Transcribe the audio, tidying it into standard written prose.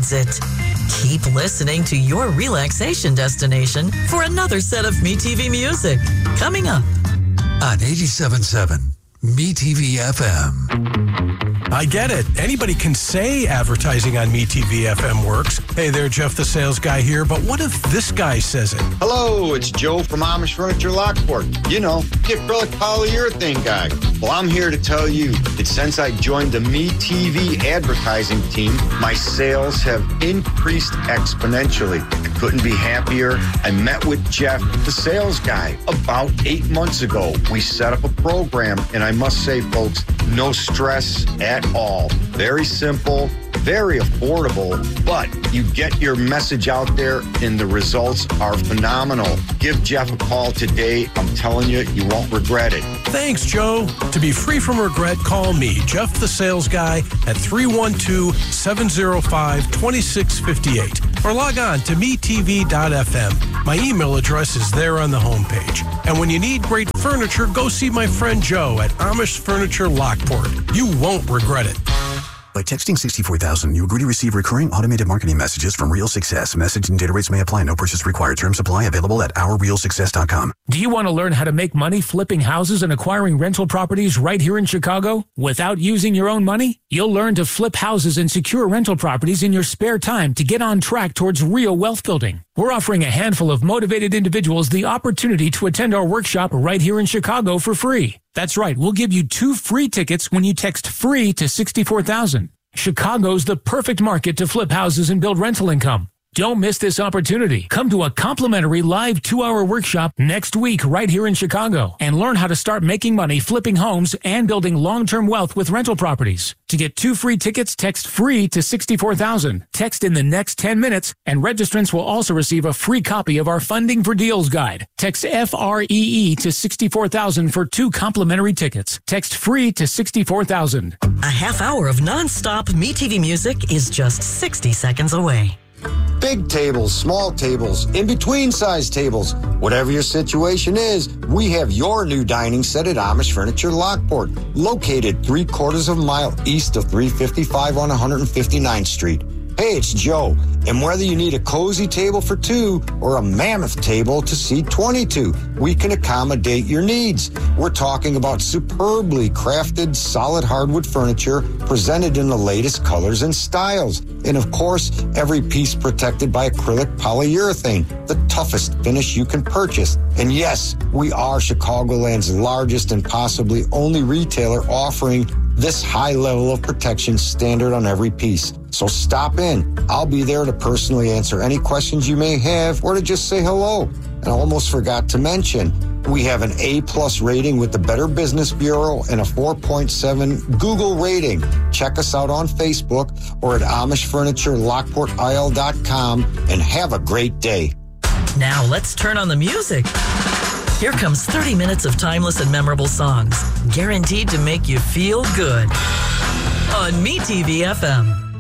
needs it. Keep listening to your relaxation destination for another set of MeTV music. Coming up on 87.7 MeTV FM. I get it. Anybody can say advertising on MeTV FM works. Hey there, Jeff the Sales Guy here, but what if this guy says it? Hello, it's Joe from Amish Furniture Lockport. You know, the acrylic polyurethane guy. Well, I'm here to tell you that since I joined the MeTV advertising team, my sales have increased exponentially. I couldn't be happier. I met with Jeff, the sales guy, about 8 months ago. We set up a program, and I must say, folks, no stress at all. Very simple, very affordable, but you get your message out there and the results are phenomenal. Give Jeff a call today. I'm telling you, you won't regret it. Thanks, Joe. To be free from regret, call me, Jeff the Sales Guy, at 312-705-2658 or log on to metv.fm. My email address is there on the homepage. And when you need great furniture, go see my friend Joe at Amish Furniture Lockport. You won't regret it. By texting 64,000, you agree to receive recurring automated marketing messages from Real Success. Message and data rates may apply. No purchase required. Terms apply. Available at ourrealsuccess.com. Do you want to learn how to make money flipping houses and acquiring rental properties right here in Chicago without using your own money? You'll learn to flip houses and secure rental properties in your spare time to get on track towards real wealth building. We're offering a handful of motivated individuals the opportunity to attend our workshop right here in Chicago for free. That's right, we'll give you 2 free tickets when you text FREE to 64,000. Chicago's the perfect market to flip houses and build rental income. Don't miss this opportunity. Come to a complimentary live 2-hour workshop next week right here in Chicago and learn how to start making money flipping homes and building long-term wealth with rental properties. To get 2 free tickets, text FREE to 64,000. Text in the next 10 minutes, and registrants will also receive a free copy of our Funding for Deals guide. Text FREE to 64,000 for 2 complimentary tickets. Text FREE to 64,000. A half hour of non-stop MeTV music is just 60 seconds away. Big tables, small tables, in-between size tables. Whatever your situation is, we have your new dining set at Amish Furniture Lockport, located 3/4 of a mile east of 355 on 159th Street. Hey, it's Joe, and whether you need a cozy table for 2 or a mammoth table to seat 22, we can accommodate your needs. We're talking about superbly crafted, solid hardwood furniture presented in the latest colors and styles. And of course, every piece protected by acrylic polyurethane, the toughest finish you can purchase. And yes, we are Chicagoland's largest and possibly only retailer offering this high level of protection standard on every piece. So stop in. I'll be there to personally answer any questions you may have or to just say hello. And I almost forgot to mention, we have an A+ rating with the Better Business Bureau and a 4.7 Google rating. Check us out on Facebook or at AmishFurnitureLockportIL.com and have a great day. Now let's turn on the music. Here comes 30 minutes of timeless and memorable songs, guaranteed to make you feel good on MeTV FM.